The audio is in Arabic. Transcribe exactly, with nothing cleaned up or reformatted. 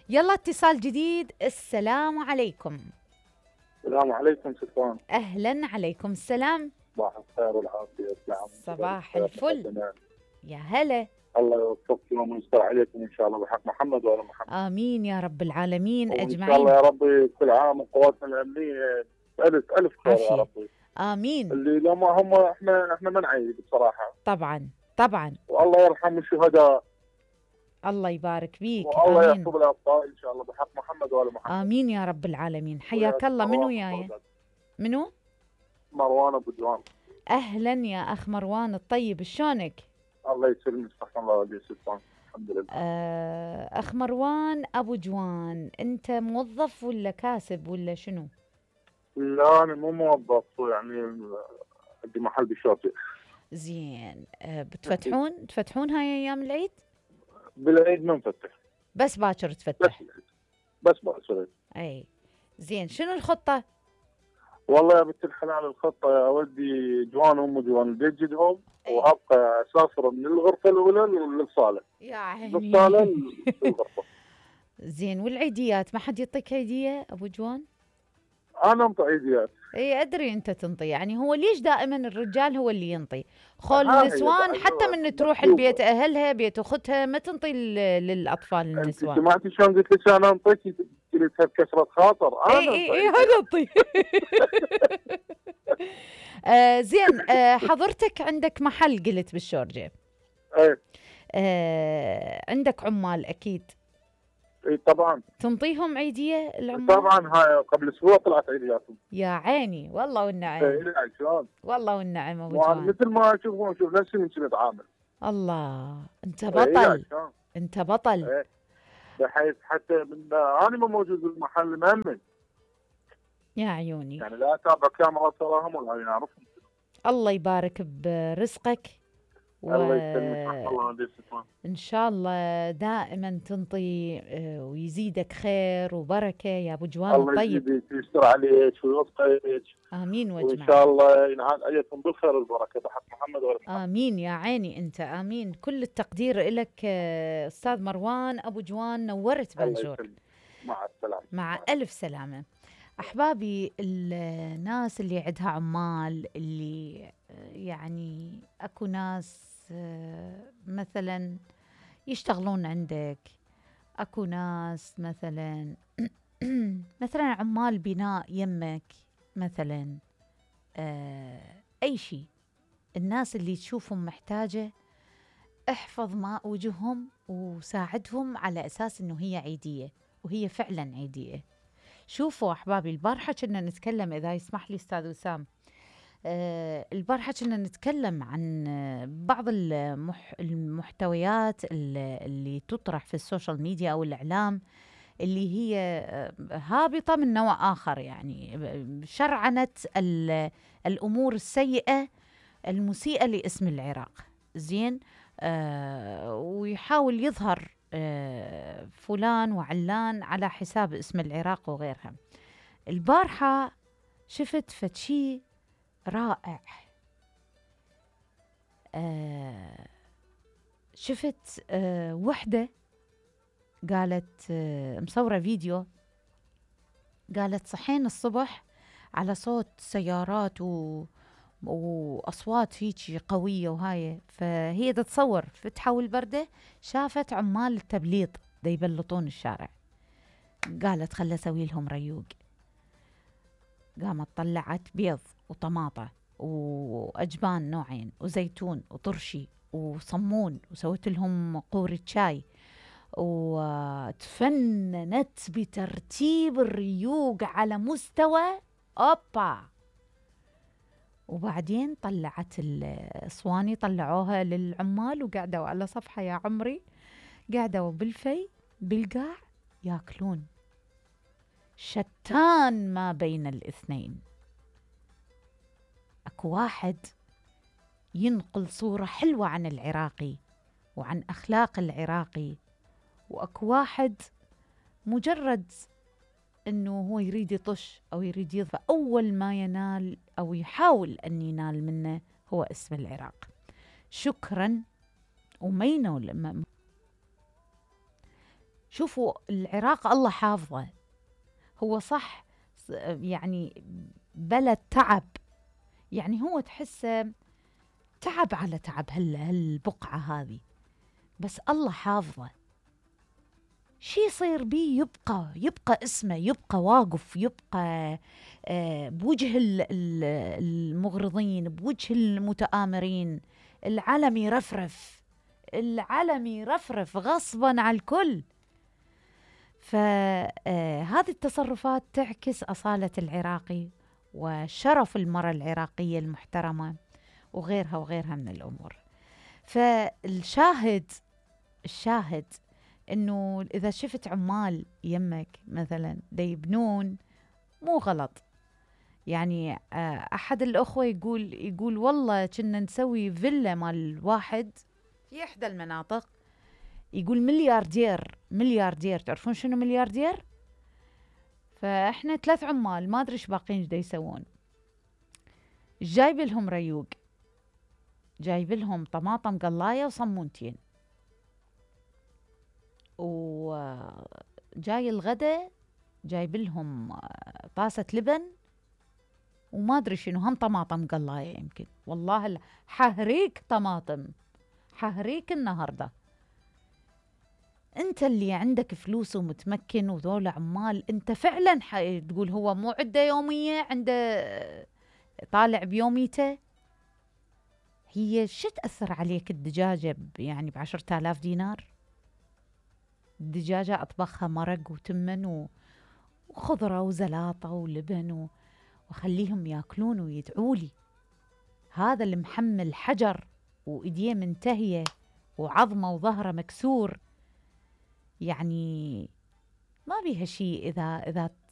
يلا اتصال جديد. السلام عليكم. السلام عليكم ستوان. أهلا، عليكم السلام. صباح الخير والعافية. صباح الفل. يا هلا. الله يوفقكم ويستر عليكم إن شاء الله بحق محمد وعلى محمد. آمين يا رب العالمين أجمعين. وإن شاء الله يا ربي كل عام وقواتنا الأمنية ألف ألف خير يا ربي. آمين. اللي لو ما هم إحنا إحنا ما نعيد بصراحة. طبعا طبعا. والله يرحم الشهداء. الله يبارك بيك. والله يحفظ الأبطال إن شاء الله بحق محمد وعلى محمد. آمين يا رب العالمين. حياك الله. منو وياي؟ منو؟ مروان أبو جوان. أهلا يا أخ مروان الطيب، شلونك؟ الله يسلمك. صحة الله ولي ستوان. الحمد لله. آه أخ مروان أبو جوان، أنت موظف ولا كاسب ولا شنو؟ لا أنا مو موظف، يعني عندي محل بالشاطئ. زين. آه بتفتحون تفتحون هاي أيام العيد؟ بالعيد ما نفتح، بس باكر تفتح. بس بس باكر. أي زين. شنو الخطة؟ والله يا بنت الحلال الخطة يا ولدي جوان أم جوان بجدهم وأبقى أسافر من الغرفة الأولى للصالة. يا عيني. للصالة للغرفة. زين. والعيديات ما حد يعطيك عيدية أبو جوان؟ أنا أنطي عيديات. اي ادري انت تنطي، يعني هو ليش دائما الرجال هو اللي ينطي؟ خول النسوان حتى من تروح البيت اهلها بيت اختها ما تنطي للاطفال النسوان. انت سمعتي شلون قلت لك انا انطيك؟ قلتها بكسرة خاطر. انا اي اي اي هذا انطي. آه زين. آه حضرتك عندك محل قلت بالشورجه. ايه. آه عندك عمال اكيد. اي طبعا. تنطيهم عيديه العمال؟ طبعا. هاي قبل اسبوع طلعت عيدياتهم. يا عيني والله والنعم. اي شلون؟ والله والنعم ابو جوان. مثل ما اشوفهم اشوف نفسي من نتعامل. الله انت بطل. انت بطل. ايه. بحيث حتى من انا ما موجود بالمحل مأمن. يا عيوني. يعني لا اتابع كاميرا تراهم ولا يعرفهم. الله يبارك برزقك. الله يسلمك. الله يسلمك. ان شاء الله دائما تنطي ويزيدك خير وبركه يا ابو جوان الطيب. الله يزيدك ويستر عليك ويوفقك. امين واجمع. وان شاء الله ينعاد عليكم بالخير والبركه بحق محمد وبركاته. امين يا عيني انت. امين. كل التقدير لك استاذ مروان ابو جوان. نورت بنجور. مع السلامه. مع الف سلامه. أحبابي، الناس اللي عندها عمال، اللي يعني أكو ناس مثلا يشتغلون عندك، أكو ناس مثلا مثلا عمال بناء يمك مثلا، أي شيء. الناس اللي تشوفهم محتاجة احفظ ماء وجههم وساعدهم على أساس أنه هي عيدية، وهي فعلا عيدية. شوفوا أحبابي، البارحة كنا نتكلم، إذا يسمح لي أستاذ وسام، أه البارحة كنا نتكلم عن بعض المح المحتويات اللي تطرح في السوشيال ميديا أو الإعلام، اللي هي هابطة من نوع آخر، يعني شرعنت الأمور السيئة المسيئة لاسم العراق. زين. أه ويحاول يظهر آه فلان وعلان على حساب اسم العراق وغيرها. البارحة شفت فتشي رائع. آه شفت آه وحدة قالت، آه مصورة فيديو، قالت صحين الصبح على صوت سيارات و وأصوات هيك قوية وهاي، فهي تتصور فتحوا البردة شافت عمال التبليط دا يبلطون الشارع، قالت خل أسوي لهم ريوق. قامت طلعت بيض وطماطة وأجبان نوعين وزيتون وطرشي وصمون، وسويت لهم قورة شاي، وتفننت بترتيب الريوق على مستوى أوبا. وبعدين طلعت الصواني، طلعوها للعمال وقعدوا على صفحة يا عمري، قعدوا بالفي بالقاع ياكلون. شتان ما بين الاثنين. اكو واحد ينقل صورة حلوة عن العراقي وعن أخلاق العراقي، واكو واحد مجرد انه هو يريد يطش او يريد يضفى، اول ما ينال او يحاول ان ينال منه هو اسم العراق. شكرا. وما ينول شوفوا العراق الله حافظه، هو صح يعني بلد تعب، يعني هو تحسه تعب على تعب هال هالبقعة هذه، بس الله حافظه. شي يصير بيه يبقى يبقى اسمه، يبقى واقف، يبقى آه بوجه المغرضين، بوجه المتآمرين. العلم يرفرف، العلم يرفرف غصبا على الكل. فهذه التصرفات تعكس أصالة العراقي وشرف المرأة العراقية المحترمة وغيرها وغيرها من الأمور. فالشاهد الشاهد إنه إذا شفت عمال يمك مثلا دي يبنون مو غلط. يعني أحد الأخوة يقول يقول والله كنا نسوي فيلا مال واحد في إحدى المناطق، يقول ملياردير ملياردير. تعرفون شنو ملياردير؟ فإحنا ثلاث عمال ما أدري إيش باقين إيش يسوون. جايب لهم ريوق، جايب لهم طماطم قلاية وصمونتين، وجاي الغداء جايب لهم طاسة لبن وما أدري شنو، هم طماطم قلاية يمكن. والله حهريك طماطم، حهريك النهاردة. انت اللي عندك فلوس ومتمكن وذول عمال، انت فعلا تقول هو مو عنده يومية، عنده طالع بيوميته. هي شو تأثر عليك الدجاجة يعني بعشرة آلاف دينار؟ الدجاجة أطبخها مرق وتمن وخضرة وزلاطة ولبن وخليهم ياكلون ويدعولي. هذا اللي محمل حجر وإيديه منتهية وعظمه وظهره مكسور، يعني ما بيها شيء إذا إذا